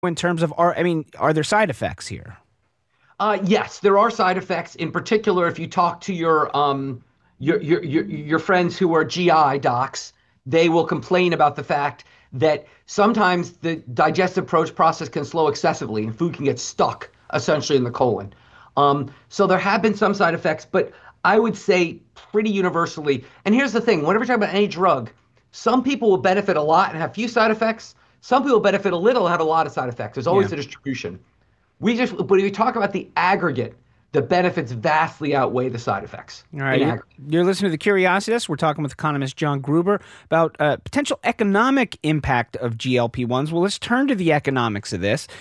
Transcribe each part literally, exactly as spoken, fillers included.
in terms of are I mean, are there side effects here? Uh, yes, there are side effects. In particular, if you talk to your um your your your, your friends who are G I docs, they will complain about the fact that sometimes the digestive process can slow excessively and food can get stuck essentially in the colon. Um, so there have been some side effects, but I would say pretty universally. And here's the thing: whenever you talk about any drug, some people will benefit a lot and have few side effects. Some people benefit a little and have a lot of side effects. There's Yeah. always a distribution. We just, but if we talk about the aggregate, the benefits vastly outweigh the side effects. All right, you're, you're listening to The Curiositas. We're talking with economist John Gruber about uh, potential economic impact of G L P ones. Well, let's turn to the economics of this.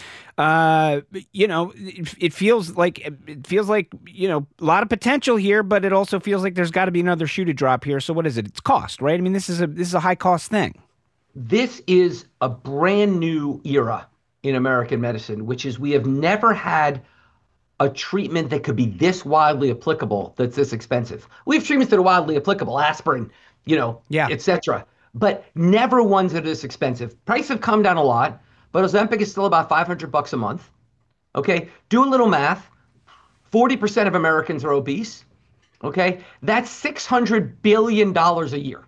Uh, you know, it, it feels like it feels like you know a lot of potential here, but it also feels like there's got to be another shoe to drop here. So what is it? It's cost, right? I mean, this is a this is a high cost thing. This is a brand new era in American medicine, which is we have never had a treatment that could be this widely applicable that's this expensive. We have treatments that are widely applicable, aspirin, you know, yeah. et cetera, but never ones that are this expensive. Prices have come down a lot, but Ozempic is still about five hundred bucks a month. Okay, do a little math. forty percent of Americans are obese. Okay, that's six hundred billion dollars a year.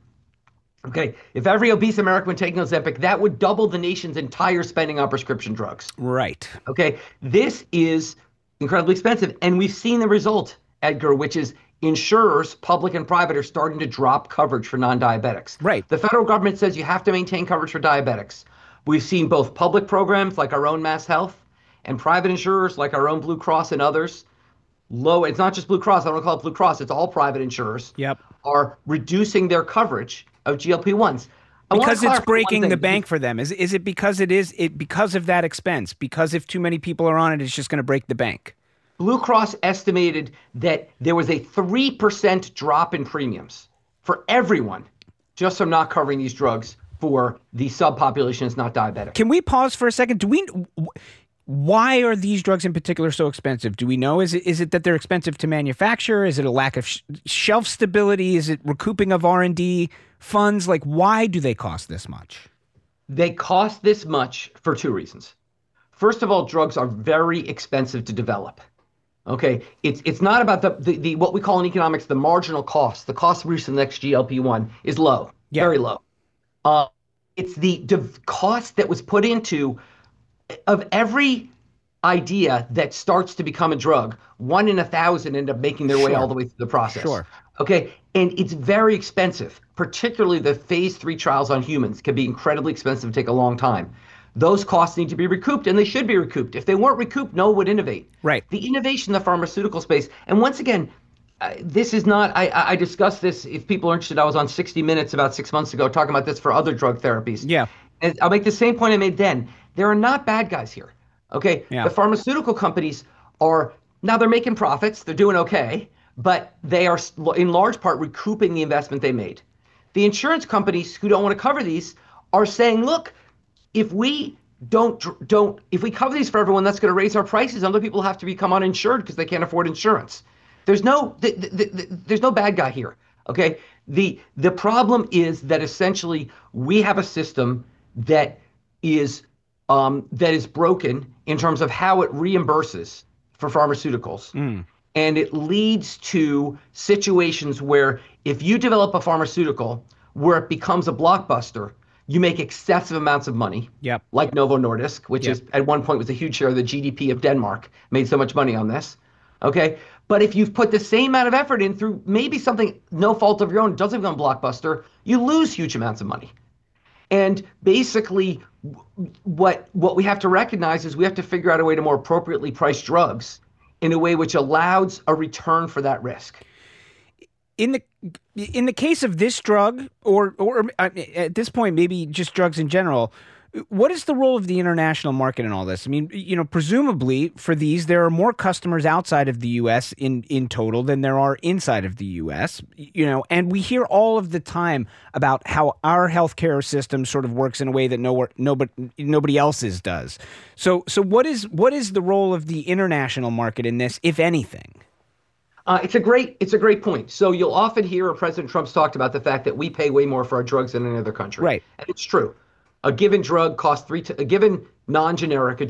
Okay, if every obese American were taking Ozempic, that would double the nation's entire spending on prescription drugs. Right. Okay, this is incredibly expensive. And we've seen the result, Edgar, which is insurers, public and private, are starting to drop coverage for non-diabetics. Right. The federal government says you have to maintain coverage for diabetics. We've seen both public programs like our own Mass Health and private insurers like our own Blue Cross and others. Low, it's not just Blue Cross, I don't call it Blue Cross, it's all private insurers. Yep. Are reducing their coverage of G L P ones. Because it's breaking the bank for them. Is is it because it is it because of that expense? Because if too many people are on it, it's just going to break the bank. Blue Cross estimated that there was a three percent drop in premiums for everyone just from not covering these drugs for the subpopulation that's not diabetic. Can we pause for a second? Do we why are these drugs in particular so expensive? Do we know? Is it is it that they're expensive to manufacture? Is it a lack of sh shelf stability? Is it recouping of R and D funds? Like, why do they cost this much? They cost this much for two reasons. First of all, drugs are very expensive to develop. Okay, it's it's not about the, the, the what we call in economics the marginal cost. The cost of reaching the next G L P one is low, yeah. very low. Uh, it's the, the cost that was put into of every idea that starts to become a drug. One in a thousand end up making their sure. way all the way through the process. Sure. Okay, and it's very expensive. Particularly the phase three trials on humans can be incredibly expensive and take a long time. Those costs need to be recouped, and they should be recouped. If they weren't recouped, no one would innovate. Right. The innovation in the pharmaceutical space, and once again, uh, this is not, I, I discussed this, if people are interested, I was on sixty minutes about six months ago talking about this for other drug therapies. Yeah. And I'll make the same point I made then. There are not bad guys here, okay? Yeah. The pharmaceutical companies are, now they're making profits, they're doing okay, but they are in large part recouping the investment they made. The insurance companies who don't want to cover these are saying, look, if we don't, don't, if we cover these for everyone, that's going to raise our prices. Other people have to become uninsured because they can't afford insurance. There's no, the, the, the, there's no bad guy here. Okay. The, the problem is that essentially we have a system that is, um, that is broken in terms of how it reimburses for pharmaceuticals. Mm. And it leads to situations where if you develop a pharmaceutical where it becomes a blockbuster, you make excessive amounts of money, yep. like Novo Nordisk, which yep. is at one point was a huge share of the G D P of Denmark, made so much money on this. Okay. But if you've put the same amount of effort in through maybe something no fault of your own doesn't become a blockbuster, you lose huge amounts of money. And basically what, what we have to recognize is we have to figure out a way to more appropriately price drugs in a way which allows a return for that risk. In the in the case of this drug, or or at this point, maybe just drugs in general, what is the role of the international market in all this? I mean, you know, presumably for these, there are more customers outside of the U S in in total than there are inside of the U S. You know, and we hear all of the time about how our healthcare system sort of works in a way that nowhere nobody nobody else's does. So so what is what is the role of the international market in this, if anything? Uh, it's a great it's a great point. So you'll often hear President Trump's talked about the fact that we pay way more for our drugs than any other country. Right. And it's true. A given drug costs three, t- a given non-generic, a